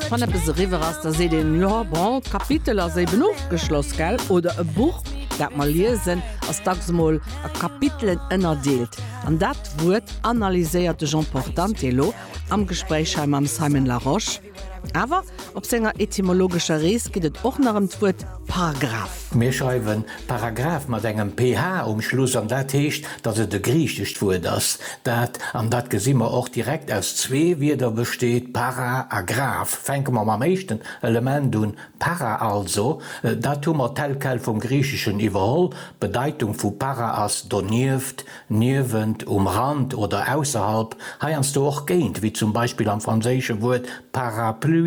wann er bis River ass, da se den ja, bon, Kapiteler se benug geschloss gell oder e Buch dat mal lesen as dagsmol a Kapitelen ënnerdeelt. An dat wurt analyséiert de Jean Portantelo am Gesprächheim am Simon Laroche. Aber op senger etymologischer Rees geht et och nach dem Wort Paragraph. Wir schreiben Paragraph mit engem PH Schluss an dat hecht, dat se de griechisch Wort das. Dat an dat gesimmer auch direkt aus zwei Wörter besteht Paragraph. Fenke man am meisten Element un para also, dat tummer Teilkel vom Griechischen überall, Bedeutung vu para as donirft, nirwend, umrand oder außerhalb, heiernst du auch geint, wie zum Beispiel am französischen Wort Parapluie.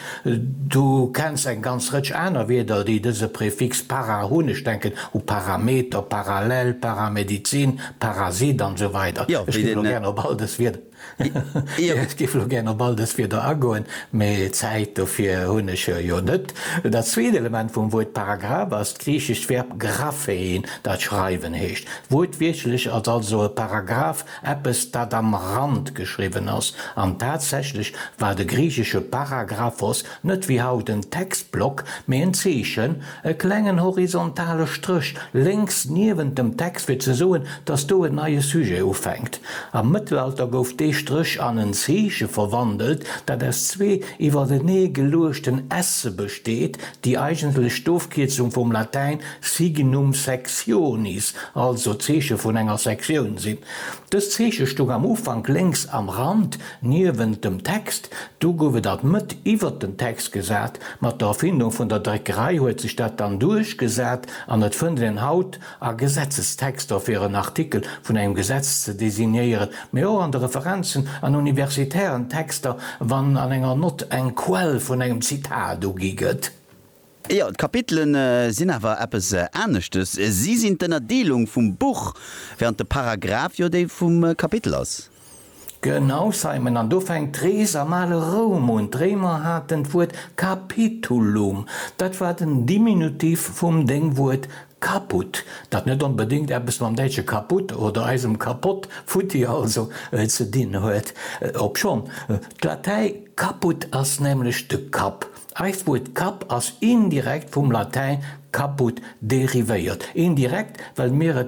Du kennst ein ganz rich einer Wörter, die diese Präfix para hunisch denken, ou Parameter, Parallel, Paramedizin, Parasit und so weiter. Ja, ich will gerne bald das wird. Ich gebe gerne bald das wieder agoen, mehr Zeit dafür hunische ja nicht. Das zweite Element vom Wort Paragraph ist griechisch Verb graphein, das schreiben hecht. Wort wirklich als also ein Paragraph etwas, das am Rand geschrieben ist. Und tatsächlich war der griechische Paragraphos nicht wie heute ein Textblock, mehr ein Zeichen, ein kleiner horizontaler Strich links neben dem Text wird zu sagen, dass du ein neues Sujet auffängt. Am Mittelalter gouf die Strich an einen Zeichen verwandelt, dat es zwei iwwer de nie gelurchten Esse besteht, die eigentlich Stoffkürzung vom Latein signum sectionis, also Zeichen von enger Sektion sind. Das Zeichen stog am Anfang links am Rand neben dem Text, du gowe dat mit iwwer den Text gesagt, mat der Erfindung von der Dreckerei huet sich dat dann durchgesät, an het vun den Haut a Gesetzestext auf ihren Artikel von einem Gesetz zu designieren, mehr an der Referenzen an universitären Texter, wann an enger Not eng Quell von einem Zitat giget. Ja, Kapitelen sind aber etwas Ernstes. Sie sind in der Erdelung vom Buch, während der Paragraph ja der vom Kapitel aus. Genau, Simon, und du fängt Theresa mal Rom und Dremer hat den Wort Capitulum. Das war den Diminutiv vom Denkwort kaputt. Das nicht unbedingt etwas beim Deutschen kaputt oder eisem kaputt, futti also zu dienen hört. Ob schon. Die Latein kaputt als nämlich de Kap. Das Wort Kap als indirekt vom Latein kaputt deriviert. Indirekt, weil mir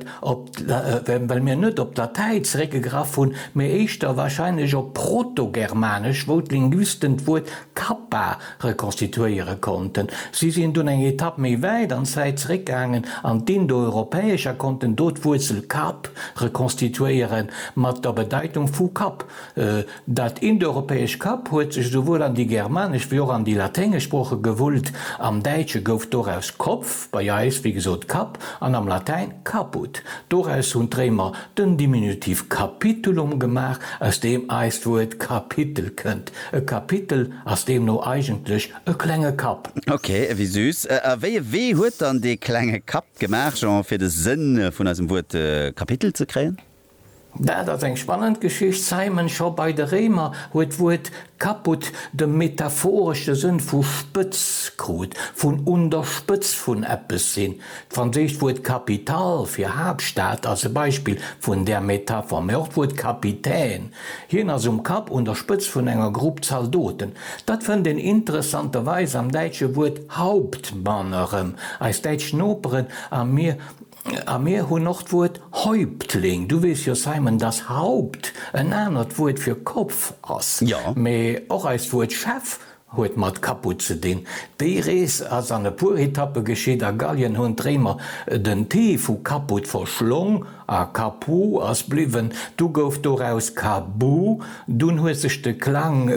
nicht op Datei zurückgegraf hun, mir ich da wahrscheinlich op Protogermanisch, wo Linguisten Wort kappa rekonstituieren konnten. Sie sind nun eine Etappe mehr weit an Zeit zurückgegangen, an die Indoeuropäischer konnten dort Wurzel Kap rekonstituieren, mit der Bedeutung von Kap. Das indoeuropäische Kap hat sich sowohl an die germanisch wie auch an die lateinische Sprache gewollt. Am Deutschen gouf daraus Kopf, bei Eis wie gesagt Kap, an am Latein kaputt. Daraus hun Trämer den Diminutiv Capitulum gemacht, aus dem Eiswort Kapitel könnt. Ein Kapitel, aus dem nur eigentlich ein kleiner Kap. Okay, wie süß. Wie hat dann die kleine Kap gemacht, schon für den Sinn von diesem Wort Kapitel zu kriegen? Ja, das ist eine spannende Geschichte. Simon schon bei der Römer hat Wort kaputt den metaphorischen Sinn von Spitzgrut, von Unterspitz von etwas Sinn. Französisch Wort Kapital für Hauptstadt, als Beispiel von der Metapher. Mir auch Wort Kapitän. Hier also um Kap Unterspitz von einer Gruppe Soldaten. Das finde ich interessanterweise am deutschen Wort Hauptmannerem. Als deutschen Operen an mir hun noch Wort Häuptling. Du weißt ja, Simon, das Haupt ein anderes Wort für Kopf aus. Ja. Aber auch als Wort Chef huet mat kaputt ze den. Die Rees as an der Puretappe geschieht a Gallien hun Trämer den Tee vu kaputt verschlung, a Kapu as bliwen, du gouf doaus Kabu, dun huet sech de Klang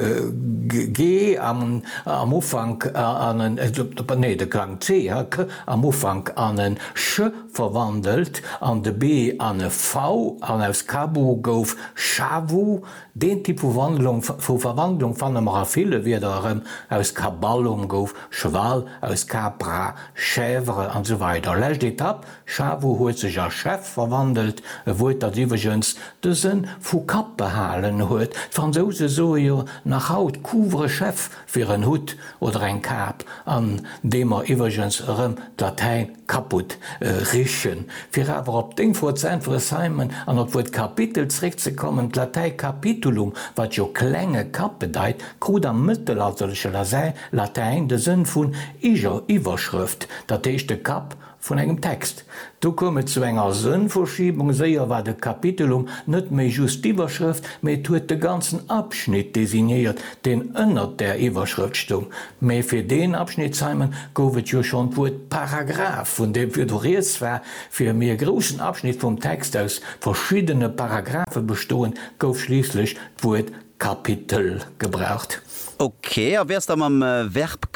G am Ufang an de Klang C am Ufang an en Sch verwandelt, an de B an e V, an aus Kabu gouf Chavu, den Typ vu Verwandlung van dem Rafile wieder aus Kaballum gouf Schwal, aus Capra, Chèvre an so weiter. Lächt dit ab, Chavu huet sech a Chef verwandelt, verwandelt, wo dat iwwergens dëssen vu Kap behalen huet. Franzose so jo nach Haut couvre Chef fir en Hut oder ein Kap, an dem iwwergens ëm Datein kaputt richen. Fir awer op Ding vor Simon an op wo d Kapitelrä ze kommen, Latei Kapitulum, wat jo klenge Kap bedeit, krut am mittelalterliche Latein de Sinn vun Iger Iwerschrift, dat echte Kap vun engem Text. Du komme zu enger Sinnverschiebung seier war de Kapitelum net méi just Iwerschrift, méi huet de ganzen Abschnitt designiert, den ënnert der Iwerschriftstung. Mei fir den Abschnitt Simon gouft jo schon wo d Paragraph, vun dem fir Doreeswer fir mir großen Abschnitt vom Text aus verschiedene Paragraphe bestoen, gouf schließlich wo et Kapitel gebraucht. Okay, a wärst am Verb